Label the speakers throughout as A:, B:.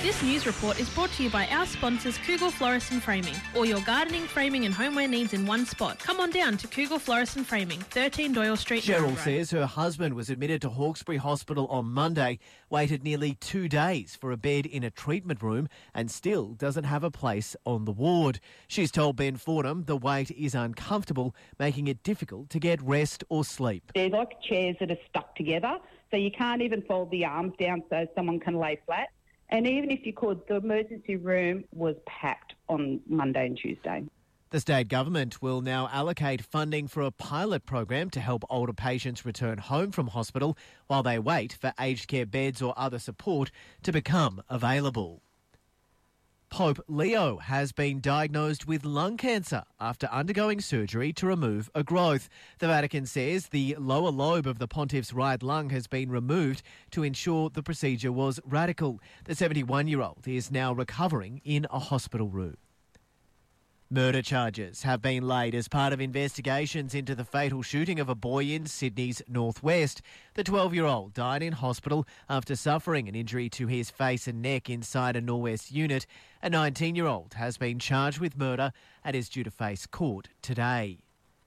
A: This news report is brought to you by our sponsors Kugel Florist and Framing. All your gardening, framing and homeware needs in one spot. Come on down to Kugel Florist and Framing, 13 Doyle Street.
B: Cheryl says her husband was admitted to Hawkesbury Hospital on Monday, waited nearly 2 days for a bed in a treatment room and still doesn't have a place on the ward. She's told Ben Fordham the wait is uncomfortable, making it difficult to get rest or sleep.
C: They're like chairs that are stuck together, so you can't even fold the arms down so someone can lay flat. And even if you could, the emergency room was packed on Monday and Tuesday.
B: The state government will now allocate funding for a pilot program to help older patients return home from hospital while they wait for aged care beds or other support to become available. Pope Leo has been diagnosed with lung cancer after undergoing surgery to remove a growth. The Vatican says the lower lobe of the pontiff's right lung has been removed to ensure the procedure was radical. The 71-year-old is now recovering in a hospital room. Murder charges have been laid as part of investigations into the fatal shooting of a boy in Sydney's northwest. The 12-year-old died in hospital after suffering an injury to his face and neck inside a Norwest unit. A 19-year-old has been charged with murder and is due to face court today.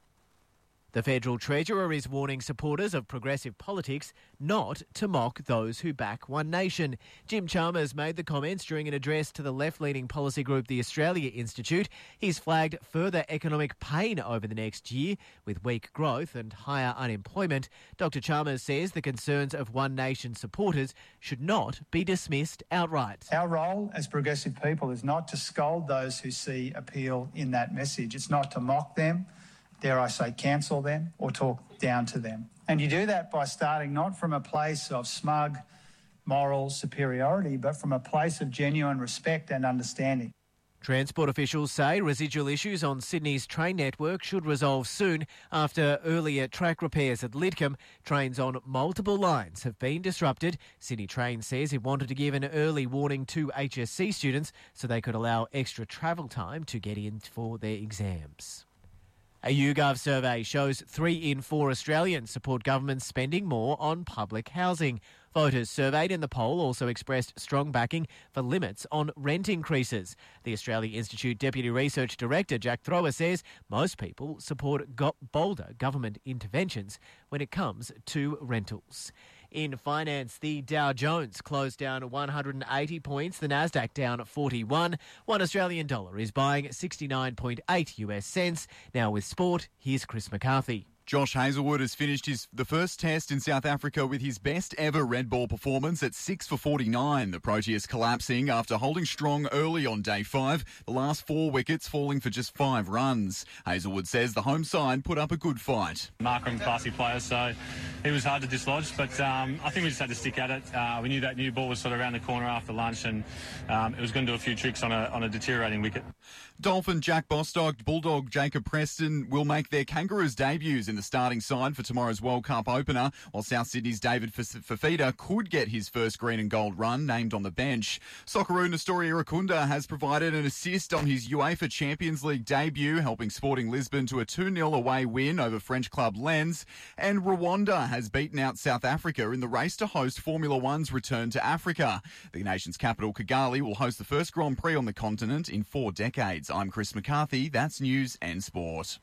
B: The Federal Treasurer is warning supporters of progressive politics not to mock those who back One Nation. Jim Chalmers made the comments during an address to the left-leaning policy group the Australia Institute. He's flagged further economic pain over the next year with weak growth and higher unemployment. Dr Chalmers says the concerns of One Nation supporters should not be dismissed outright.
D: Our role as progressive people is not to scold those who see appeal in that message. It's not to mock them, dare I say cancel them, or talk down to them. And you do that by starting not from a place of smug moral superiority, but from a place of genuine respect and understanding.
B: Transport officials say residual issues on Sydney's train network should resolve soon after earlier track repairs at Lidcombe. Trains on multiple lines have been disrupted. Sydney Trains says it wanted to give an early warning to HSC students so they could allow extra travel time to get in for their exams. A YouGov survey shows 3 in 4 Australians support government spending more on public housing. Voters surveyed in the poll also expressed strong backing for limits on rent increases. The Australia Institute Deputy Research Director Jack Thrower says most people support bolder government interventions when it comes to rentals. In finance, the Dow Jones closed down 180 points, the Nasdaq down 41. $1 Australian dollar is buying 69.8 US cents. Now with sport, here's Chris McCarthy.
E: Josh Hazlewood has finished the first test in South Africa with his best ever red ball performance at 6 for 49. The Proteas collapsing after holding strong early on day 5, the last 4 wickets falling for just 5 runs. Hazlewood says the home side put up a good fight.
F: Markram, classy player, so he was hard to dislodge, but I think we just had to stick at it. We knew that new ball was sort of around the corner after lunch, and it was going to do a few tricks on a deteriorating wicket.
E: Dolphin Jack Bostock, Bulldog Jacob Preston will make their Kangaroos debuts in the starting side for tomorrow's World Cup opener, while South Sydney's David Fafita could get his first green and gold run, named on the bench. Socceroo Nestori Irakunda has provided an assist on his UEFA Champions League debut, helping Sporting Lisbon to a 2-0 away win over French club Lens. And Rwanda has beaten out South Africa in the race to host Formula One's return to Africa. The nation's capital, Kigali, will host the first Grand Prix on the continent in 4 decades. I'm Chris McCarthy. That's News and Sport.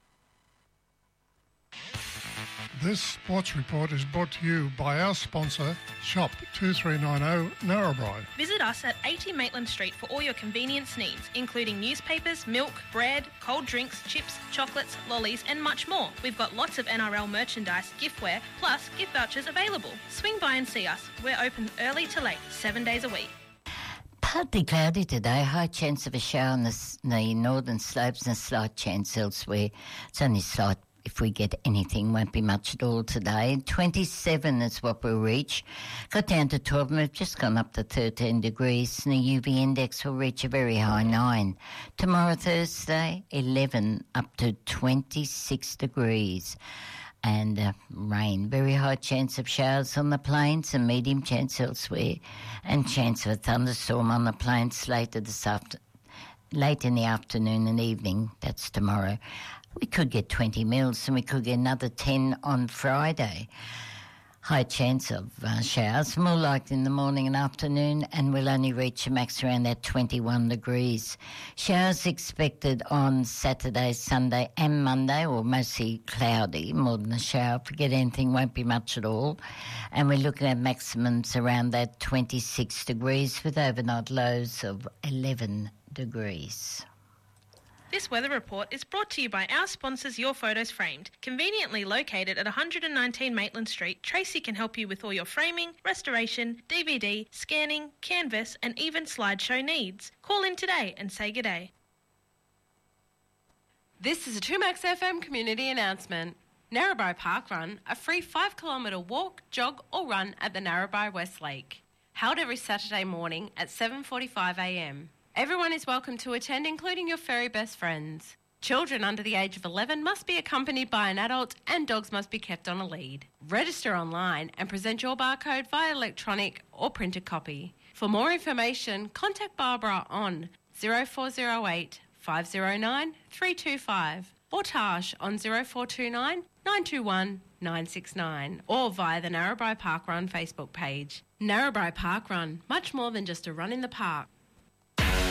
G: This sports report is brought to you by our sponsor, Shop 2390 Narrabri.
A: Visit us at 80 Maitland Street for all your convenience needs, including newspapers, milk, bread, cold drinks, chips, chocolates, lollies and much more. We've got lots of NRL merchandise, giftware, plus gift vouchers available. Swing by and see us. We're open early to late, 7 days a week.
H: Partly cloudy today, high chance of a shower on the northern slopes and a slight chance elsewhere. It's only slight if we get anything, won't be much at all today. 27 is what we'll reach. Got down to 12 and we've just gone up to 13 degrees and the UV index will reach a very high 9. Tomorrow, Thursday, 11 up to 26 degrees. And rain, very high chance of showers on the plains and medium chance elsewhere, and chance of a thunderstorm on the plains late in the afternoon and evening. That's tomorrow. We could get 20 mils and we could get another 10 on Friday. High chance of showers, more likely in the morning and afternoon, and we'll only reach a max around that 21 degrees. Showers expected on Saturday, Sunday and Monday, or mostly cloudy, more than a shower. If we get anything, won't be much at all. And we're looking at maximums around that 26 degrees with overnight lows of 11 degrees.
A: This weather report is brought to you by our sponsors, Your Photos Framed. Conveniently located at 119 Maitland Street, Tracy can help you with all your framing, restoration, DVD, scanning, canvas and even slideshow needs. Call in today and say good day.
I: This is a 2Max FM community announcement. Narrabri Park Run, a free 5-kilometre walk, jog or run at the Narrabri West Lake. Held every Saturday morning at 7:45am. Everyone is welcome to attend, including your furry best friends. Children under the age of 11 must be accompanied by an adult and dogs must be kept on a lead. Register online and present your barcode via electronic or printed copy. For more information, contact Barbara on 0408 509 325 or Tash on 0429 921 969 or via the Narrabri Park Run Facebook page. Narrabri Park Run, much more than just a run in the park.